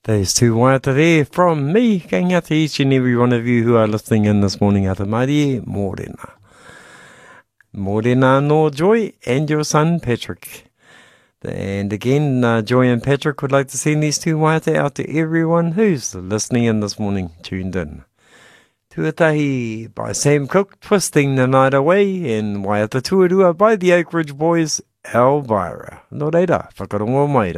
There's two waiata there from me, going out to each and every one of you who are listening in this morning. Ata marie, mōrena. Mōrena no Joy and your son Patrick. And again, Joy and Patrick would like to send these two waiata out to everyone who's listening in this morning, tuned in. Tuatahi by Sam Cooke, Twisting the Night Away, and Waiata Tuarua by the Oak Ridge Boys, Elvira. No reira, whakarongo mai.